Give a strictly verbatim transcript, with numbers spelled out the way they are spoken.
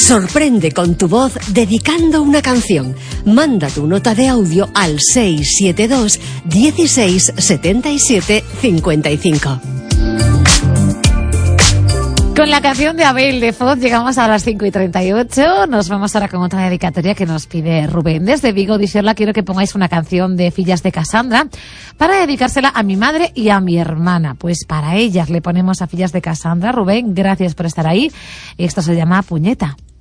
Sorprende con tu voz dedicando una canción. Manda tu nota de audio al seis siete dos, dieciséis, setenta y siete, cincuenta y cinco. Con la canción de Abel de Foz llegamos a las cinco y treinta y ocho. Nos vamos ahora con otra dedicatoria que nos pide Rubén. Desde Vigo, Dixerla, quiero que pongáis una canción de Fillas de Casandra para dedicársela a mi madre y a mi hermana. Pues para ellas le ponemos a Fillas de Casandra. Rubén, gracias por estar ahí. Esto se llama Puñeta.